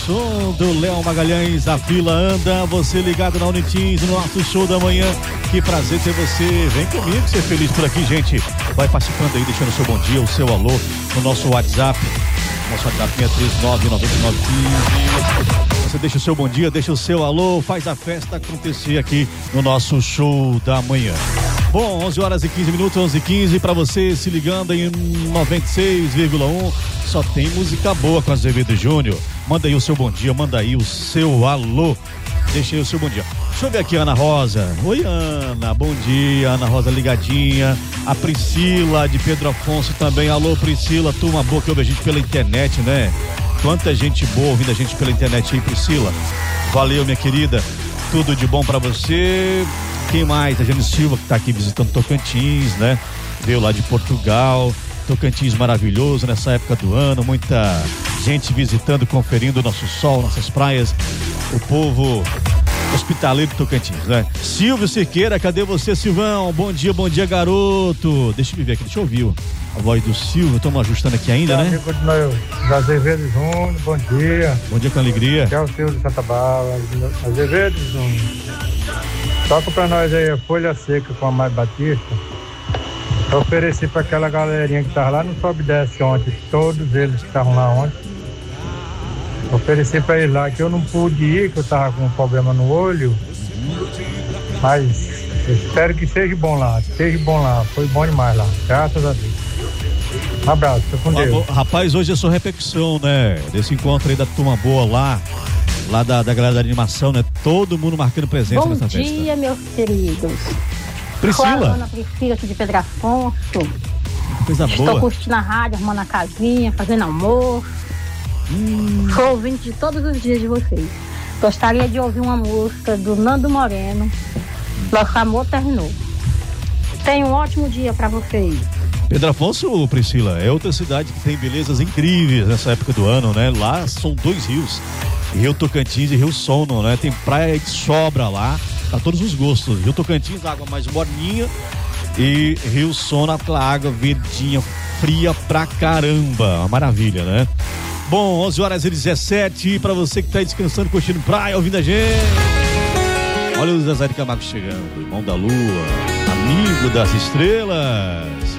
som do Léo Magalhães, a fila anda, você ligado na Unitins, no nosso show da manhã. Que prazer ter você, vem comigo ser feliz por aqui, gente. Vai participando aí, deixando o seu bom dia, o seu alô no nosso WhatsApp. Nosso WhatsApp 639-9915. Você deixa o seu bom dia, deixa o seu alô, faz a festa acontecer aqui no nosso show da manhã. Bom, 11 horas e 15 minutos, 11h15, pra você se ligando em 96,1. Só tem música boa com Azevedo Júnior. Manda aí o seu bom dia, manda aí o seu alô. Deixa aí o seu bom dia. Deixa eu ver aqui, Ana Rosa. Oi, Ana, bom dia. Ana Rosa ligadinha. A Priscila de Pedro Afonso também. Alô, Priscila, turma boa que ouve a gente pela internet, né? Quanta gente boa ouvindo a gente pela internet aí, Priscila. Valeu, minha querida. Tudo de bom pra você. Quem mais? A Jane Silva, que tá aqui visitando Tocantins, né? Veio lá de Portugal. Tocantins maravilhoso nessa época do ano, muita gente visitando, conferindo o nosso sol, nossas praias, o povo hospitaleiro de Tocantins, né? Silvio Siqueira, cadê você, Silvão? Bom dia, garoto. Deixa eu ver aqui, deixa eu ouvir a voz do Silvio, estamos ajustando aqui ainda, né? Amigo do Azevedo Júnior, bom dia. Bom dia com alegria. Que é o Silvio de Santa Bárbara, Azevedo Júnior. Toca pra nós aí a Folha Seca com a Mai Batista. Eu ofereci pra aquela galerinha que tava lá no Sobe e Desce ontem, todos eles que estavam lá ontem. Ofereci pra eles lá que eu não pude ir, que eu tava com um problema no olho. Mas eu espero que seja bom lá, foi bom demais lá, graças a Deus. Um abraço, fica com Deus. Rapaz, hoje é sua repercussão, né? Desse encontro aí da turma boa lá da galera da animação, né? Todo mundo marcando presença nessa festa. Bom dia, meus queridos. Priscila. Ana Priscila aqui de Pedro Afonso. Coisa boa. Estou curtindo a rádio, arrumando a casinha, fazendo almoço. Sou ouvinte de todos os dias de vocês. Gostaria de ouvir uma música do Nando Moreno. Nosso amor terminou. Tenha um ótimo dia para vocês. Pedro Afonso, Priscila, é outra cidade que tem belezas incríveis nessa época do ano, né? Lá são dois rios, Rio Tocantins e Rio Sono, né? Tem praia de sobra lá, pra todos os gostos. Rio Tocantins, água mais morninha, e Rio Sono, aquela água verdinha, fria pra caramba, uma maravilha, né? Bom, 11 horas e 17, pra você que tá aí descansando, curtindo praia, ouvindo a gente. Olha o Zezé de Camargo chegando, irmão da lua, amigo das estrelas.